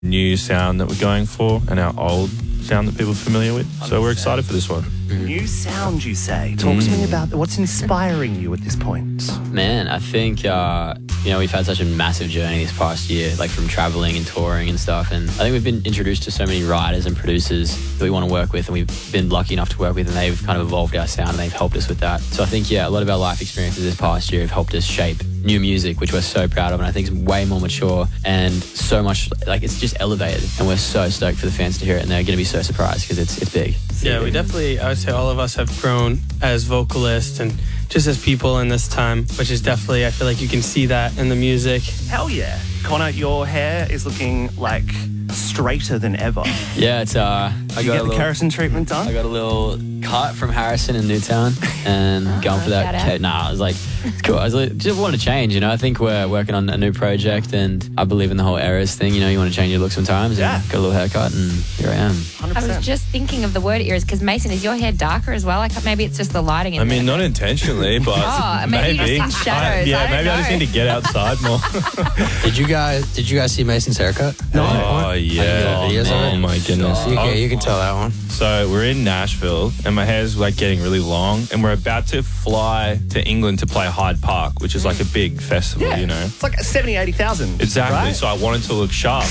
new sound that we're going for and our old sound that people are familiar with. So we're excited for this one. New sound, you say? Talk to me about what's inspiring you at this point. Man, I think, we've had such a massive journey this past year, like from traveling and touring and stuff. And I think we've been introduced to so many writers and producers that we want to work with, and we've been lucky enough to work with, and they've kind of evolved our sound and they've helped us with that. So I think, a lot of our life experiences this past year have helped us shape new music, which we're so proud of, and I think is way more mature and so much, like, it's just elevated. And we're so stoked for the fans to hear it, and they're going to be so surprised because it's big. Yeah, we definitely, I would say all of us have grown as vocalists and just as people in this time, which is definitely, I feel like you can see that in the music. Hell yeah. Connor, your hair is looking like straighter than ever. Yeah, it's I got the keratin treatment done? I got a little cut from Harrison in Newtown and going for that. I was like, it's cool. I was like, just want to change, I think we're working on a new project, and I believe in the whole eras thing. You want to change your look sometimes. Yeah. And got a little haircut, and here I am. 100%. I was just thinking of the word eras because, Mason, is your hair darker as well? Like, maybe it's just the lighting. I mean, not intentionally, but maybe maybe. you see shadows. Maybe I just need to get outside more. Did you guys see Mason's haircut? No. Oh, yeah. Oh, my goodness. You can tell that one. So we're in Nashville, and my hair's like getting really long, and we're about to fly to England to play Hyde Park, which is like a big festival, It's like 70,000, 80,000. Exactly. Right? So I wanted to look sharp.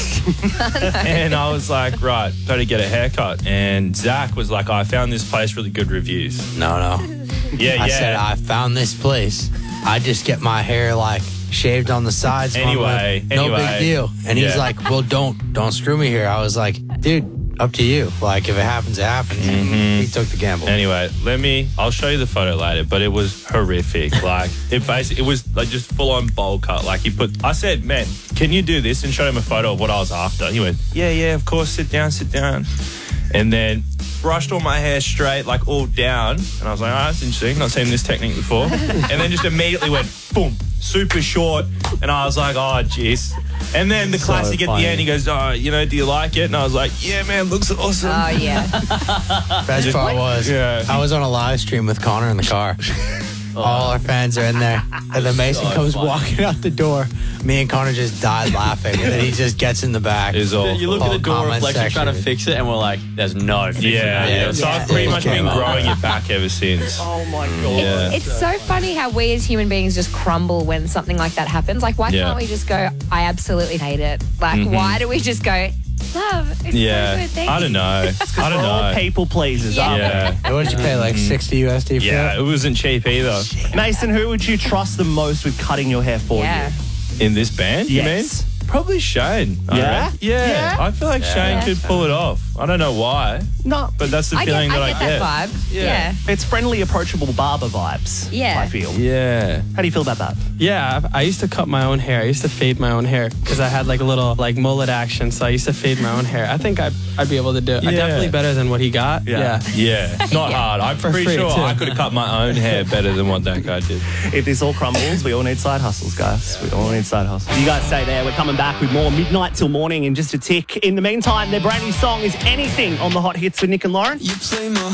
And I was like, right, got to get a haircut. And Zach was like, I found this place, really good reviews. No. Yeah. I said, I found this place. I just get my hair like shaved on the sides. Anyway. No big deal. And he's like, well, don't screw me here. I was like, dude, up to you. Like, if it happens, it happens. He took the gamble. Anyway, I'll show you the photo later, but it was horrific. Like, it was like just full on bowl cut. Like, I said, man, can you do this? And showed him a photo of what I was after. He went, yeah, of course, sit down. And then brushed all my hair straight, like all down. And I was like, that's interesting. Not seen this technique before. And then just immediately went, boom, super short. And I was like, oh, jeez. And then the classic at the end, he goes, oh, do you like it? And I was like, yeah, man, looks awesome. Oh, yeah. Best part was, I was on a live stream with Connor in the car. All our fans are in there. And then Mason comes walking out the door. Me and Connor just died laughing. And then he just gets in the back. It's awful. You look at the door reflection trying to fix it, and we're like, there's no fixing it. So I've pretty much been growing it back ever since. Oh, my God. It's so funny how we as human beings just crumble when something like that happens. Like, why can't we just go, I absolutely hate it? Like, why do we just go, love, it's so good, thank you. I don't know. All people pleasers. Yeah. What did you pay, like 60 USD for Yeah, it wasn't cheap either. Mason, who would you trust the most with cutting your hair for you? In this band, you mean? Probably Shane. Yeah? Yeah. I feel like Shane could pull it off. I don't know why. No. But that's the feeling that I get. that vibe. Yeah. It's friendly, approachable barber vibes, I feel. Yeah. How do you feel about that? Yeah, I used to cut my own hair. I used to fade my own hair because I had like a little like mullet action, so I used to fade my own hair. I think I'd be able to do it. I'm definitely better than what he got. Yeah. It's not hard. I'm pretty sure I could have cut my own hair better than what that guy did. If this all crumbles, we all need side hustles, guys. We all need side hustles. You guys stay there. We're coming back with more Midnight Till Morning in just a tick. In the meantime, their brand new song is Anything on the Hot Hits with Nick and Lauren. You play my